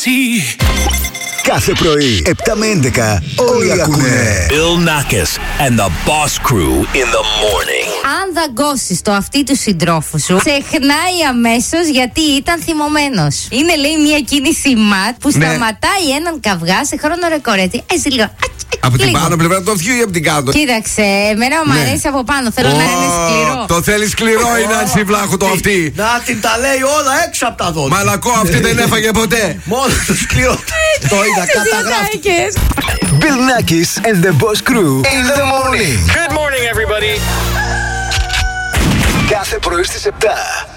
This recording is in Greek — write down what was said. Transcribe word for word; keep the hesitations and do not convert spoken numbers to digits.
see. Κάθε πρωί, επτά με έντεκα, όλοι ακούνε Bill Nackis and the Boss Crew in the morning. Αν δαγκώσεις το αυτί του συντρόφου σου, ξεχνάει αμέσως γιατί ήταν θυμωμένος. Είναι, λέει, μια κίνηση ματ που Ναι. σταματάει έναν καυγά σε χρόνο ρεκόρ. Έτσι, έτσι λίγο. Από την λίγο. πάνω πλευρά του αυτιού ή από την κάτω? Κοίταξε, εμένα μου Ναι. αρέσει από πάνω. Θέλω να είναι σκληρό. Το θέλει σκληρό η Νάνση Βλάχου το αυτή. Να την τα λέει όλα έξω από τα δόντια. Μαλακό αυτή δεν έφαγε ποτέ. Μόνο το σκληρό. Το είδα, καταγράφει. Bill Nackis and the Boss Crew in the morning. Good morning, everybody. Κάθε πρωί στις επτά.